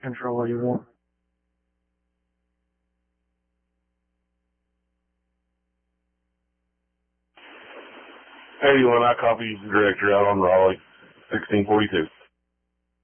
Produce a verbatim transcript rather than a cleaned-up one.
control what you want. eighty-one, I copy the director out on Raleigh, sixteen forty-two.